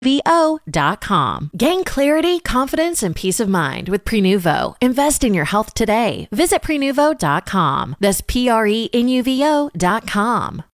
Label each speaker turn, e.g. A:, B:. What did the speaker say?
A: Prenuvo.com. Gain clarity, confidence, and peace of mind with Prenuvo. Invest in your health today. Visit Prenuvo.com. That's Prenuvo.com.